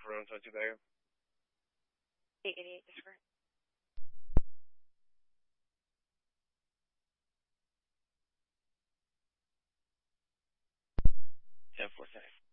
for round 22 back. 888 discern. 10-4 7.